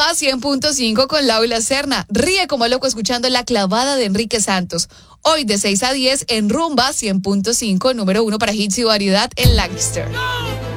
Rumba 100.5 con Laura Serna. Ríe como loco escuchando La Clavada de Enrique Santos. Hoy de 6 a 10 en Rumba 100.5, número 1 para hits y variedad en Lancaster.